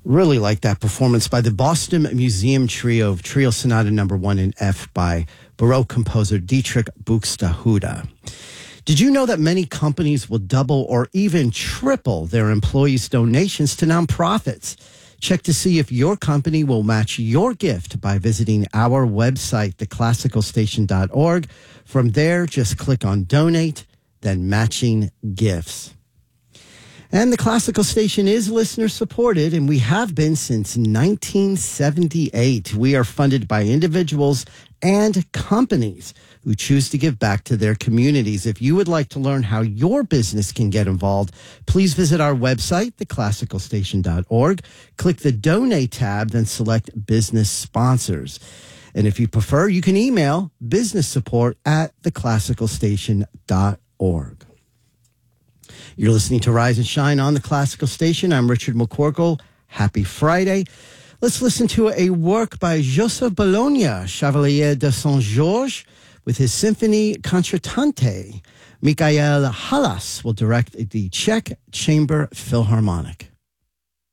Really like that performance by the Boston Museum Trio of Trio Sonata No. 1 in F by Baroque composer Dietrich Buxtehude. Did you know that many companies will double or even triple their employees' donations to nonprofits? Check to see if your company will match your gift by visiting our website, theclassicalstation.org. From there, just click on Donate, then Matching Gifts. And the Classical Station is listener-supported, and we have been since 1978. We are funded by individuals and companies who choose to give back to their communities. If you would like to learn how your business can get involved, please visit our website, theclassicalstation.org. Click the Donate tab, then select Business Sponsors. And if you prefer, you can email businesssupport@theclassicalstation.org. You're listening to Rise and Shine on the Classical Station. I'm Richard McCorkle. Happy Friday. Let's listen to a work by Joseph Bologna, Chevalier de Saint-Georges, with his Symphony Concertante. Michael Halas will direct the Czech Chamber Philharmonic.